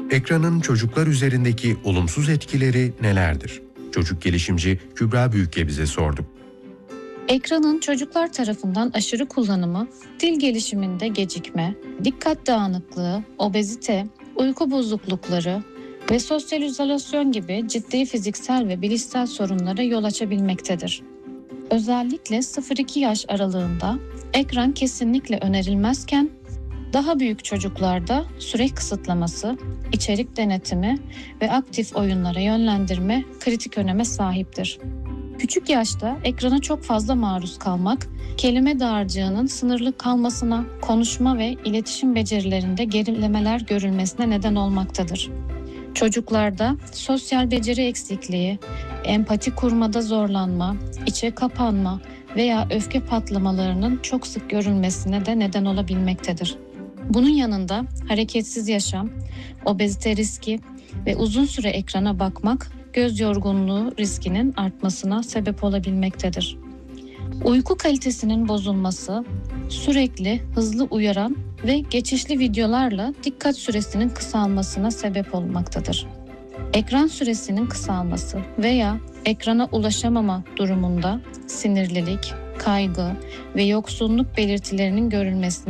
Ekranın çocuklar üzerindeki olumsuz etkileri nelerdir? Çocuk gelişimci Kübra Büyük'e bize sordu. Ekranın çocuklar tarafından aşırı kullanımı, dil gelişiminde gecikme, dikkat dağınıklığı, obezite, uyku bozuklukları ve sosyal izolasyon gibi ciddi fiziksel ve bilişsel sorunlara yol açabilmektedir. Özellikle 0-2 yaş aralığında ekran kesinlikle önerilmezken, daha büyük çocuklarda süre kısıtlaması, içerik denetimi ve aktif oyunlara yönlendirme kritik öneme sahiptir. Küçük yaşta ekrana çok fazla maruz kalmak, kelime dağarcığının sınırlı kalmasına, konuşma ve iletişim becerilerinde gerilemeler görülmesine neden olmaktadır. Çocuklarda sosyal beceri eksikliği, empati kurmada zorlanma, içe kapanma veya öfke patlamalarının çok sık görülmesine de neden olabilmektedir. Bunun yanında hareketsiz yaşam, obezite riski ve uzun süre ekrana bakmak göz yorgunluğu riskinin artmasına sebep olabilmektedir. Uyku kalitesinin bozulması, sürekli hızlı uyaran ve geçişli videolarla dikkat süresinin kısalmasına sebep olmaktadır. Ekran süresinin kısalması veya ekrana ulaşamama durumunda sinirlilik, kaygı ve yoksunluk belirtilerinin görülmesine